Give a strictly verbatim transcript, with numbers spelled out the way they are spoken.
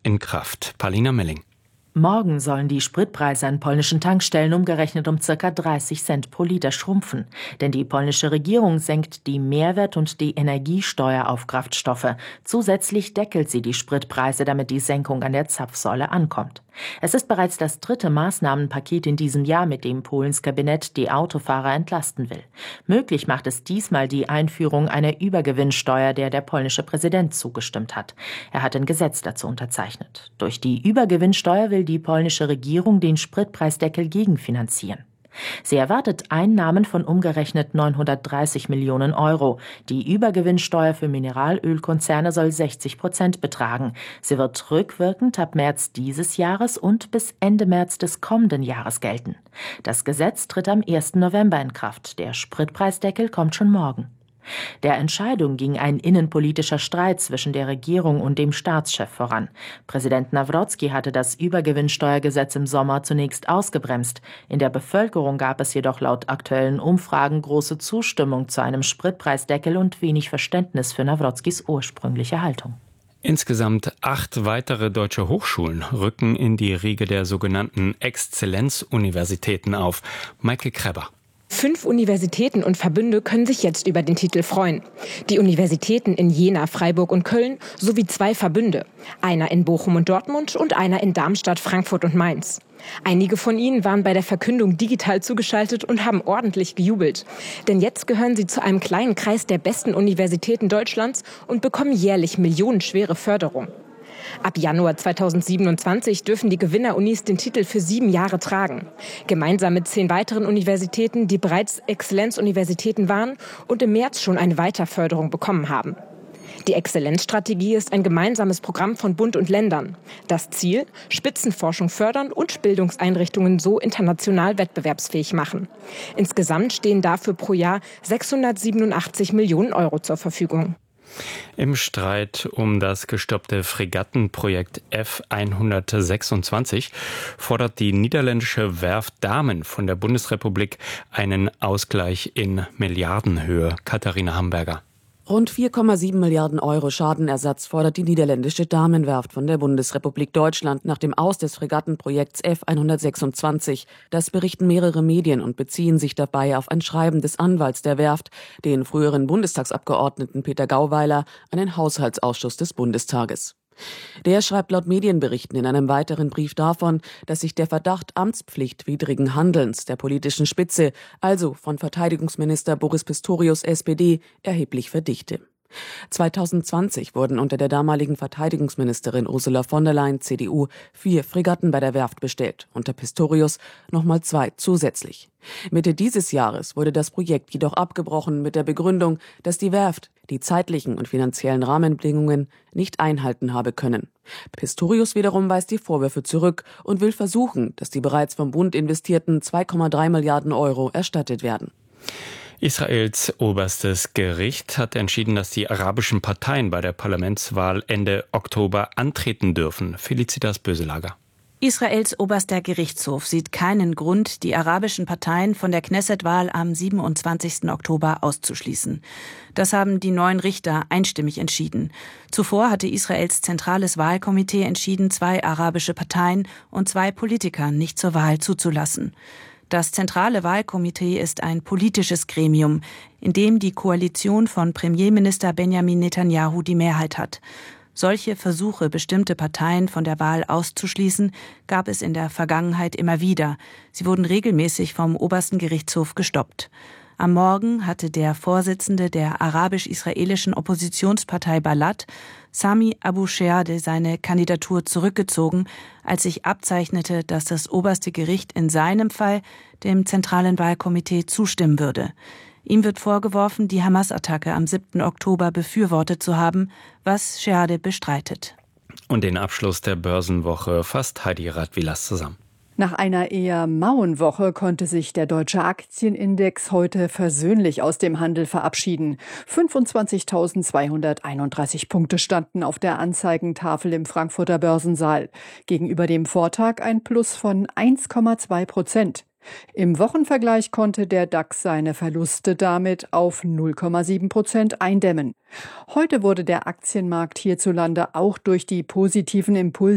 in Kraft. Paulina Melling. Morgen sollen die Spritpreise an polnischen Tankstellen umgerechnet um ca. dreißig Cent pro Liter schrumpfen. Denn die polnische Regierung senkt die Mehrwert- und die Energiesteuer auf Kraftstoffe. Zusätzlich deckelt sie die Spritpreise, damit die Senkung an der Zapfsäule ankommt. Es ist bereits das dritte Maßnahmenpaket in diesem Jahr, mit dem Polens Kabinett die Autofahrer entlasten will. Möglich macht es diesmal die Einführung einer Übergewinnsteuer, der der polnische Präsident zugestimmt hat. Er hat ein Gesetz dazu unterzeichnet. Durch die Übergewinnsteuer will die polnische Regierung den Spritpreisdeckel gegenfinanzieren. Sie erwartet Einnahmen von umgerechnet neunhundertdreißig Millionen Euro. Die Übergewinnsteuer für Mineralölkonzerne soll sechzig Prozent betragen. Sie wird rückwirkend ab März dieses Jahres und bis Ende März des kommenden Jahres gelten. Das Gesetz tritt am ersten November in Kraft. Der Spritpreisdeckel kommt schon morgen. Der Entscheidung ging ein innenpolitischer Streit zwischen der Regierung und dem Staatschef voran. Präsident Nawrocki hatte das Übergewinnsteuergesetz im Sommer zunächst ausgebremst. In der Bevölkerung gab es jedoch laut aktuellen Umfragen große Zustimmung zu einem Spritpreisdeckel und wenig Verständnis für Nawrockis ursprüngliche Haltung. Insgesamt acht weitere deutsche Hochschulen rücken in die Riege der sogenannten Exzellenzuniversitäten auf. Maike Kreber. Fünf Universitäten und Verbünde können sich jetzt über den Titel freuen. Die Universitäten in Jena, Freiburg und Köln sowie zwei Verbünde. Einer in Bochum und Dortmund und einer in Darmstadt, Frankfurt und Mainz. Einige von ihnen waren bei der Verkündung digital zugeschaltet und haben ordentlich gejubelt. Denn jetzt gehören sie zu einem kleinen Kreis der besten Universitäten Deutschlands und bekommen jährlich millionenschwere Förderung. Ab Januar zweitausendsiebenundzwanzig dürfen die Gewinnerunis den Titel für sieben Jahre tragen. Gemeinsam mit zehn weiteren Universitäten, die bereits Exzellenzuniversitäten waren und im März schon eine Weiterförderung bekommen haben. Die Exzellenzstrategie ist ein gemeinsames Programm von Bund und Ländern. Das Ziel: Spitzenforschung fördern und Bildungseinrichtungen so international wettbewerbsfähig machen. Insgesamt stehen dafür pro Jahr sechshundertsiebenundachtzig Millionen Euro zur Verfügung. Im Streit um das gestoppte Fregattenprojekt F hundertsechsundzwanzig fordert die niederländische Werft Damen von der Bundesrepublik einen Ausgleich in Milliardenhöhe. Katharina Hamburger. Rund vier Komma sieben Milliarden Euro Schadenersatz fordert die niederländische Damenwerft von der Bundesrepublik Deutschland nach dem Aus des Fregattenprojekts F hundertsechsundzwanzig. Das berichten mehrere Medien und beziehen sich dabei auf ein Schreiben des Anwalts der Werft, den früheren Bundestagsabgeordneten Peter Gauweiler, an den Haushaltsausschuss des Bundestages. Der schreibt laut Medienberichten in einem weiteren Brief davon, dass sich der Verdacht amtspflichtwidrigen Handelns der politischen Spitze, also von Verteidigungsminister Boris Pistorius S P D, erheblich verdichte. zweitausendzwanzig wurden unter der damaligen Verteidigungsministerin Ursula von der Leyen C D U vier Fregatten bei der Werft bestellt, unter Pistorius nochmal zwei zusätzlich. Mitte dieses Jahres wurde das Projekt jedoch abgebrochen mit der Begründung, dass die Werft die zeitlichen und finanziellen Rahmenbedingungen nicht einhalten habe können. Pistorius wiederum weist die Vorwürfe zurück und will versuchen, dass die bereits vom Bund investierten zwei Komma drei Milliarden Euro erstattet werden. Israels oberstes Gericht hat entschieden, dass die arabischen Parteien bei der Parlamentswahl Ende Oktober antreten dürfen. Felicitas Böselager. Israels oberster Gerichtshof sieht keinen Grund, die arabischen Parteien von der Knesset-Wahl am siebenundzwanzigsten Oktober auszuschließen. Das haben die neun Richter einstimmig entschieden. Zuvor hatte Israels zentrales Wahlkomitee entschieden, zwei arabische Parteien und zwei Politiker nicht zur Wahl zuzulassen. Das zentrale Wahlkomitee ist ein politisches Gremium, in dem die Koalition von Premierminister Benjamin Netanyahu die Mehrheit hat. Solche Versuche, bestimmte Parteien von der Wahl auszuschließen, gab es in der Vergangenheit immer wieder. Sie wurden regelmäßig vom obersten Gerichtshof gestoppt. Am Morgen hatte der Vorsitzende der arabisch-israelischen Oppositionspartei Balad, Sami Abu Sheade, seine Kandidatur zurückgezogen, als sich abzeichnete, dass das oberste Gericht in seinem Fall dem zentralen Wahlkomitee zustimmen würde. Ihm wird vorgeworfen, die Hamas-Attacke am siebten Oktober befürwortet zu haben, was Sheade bestreitet. Und den Abschluss der Börsenwoche fasst Heidi Radwilas zusammen. Nach einer eher mauen Woche konnte sich der deutsche Aktienindex heute versöhnlich aus dem Handel verabschieden. fünfundzwanzigtausendzweihunderteinunddreißig Punkte standen auf der Anzeigentafel im Frankfurter Börsensaal. Gegenüber dem Vortag ein Plus von eins Komma zwei Prozent. Im Wochenvergleich konnte der DAX seine Verluste damit auf null Komma sieben Prozent eindämmen. Heute wurde der Aktienmarkt hierzulande auch durch die positiven Impulse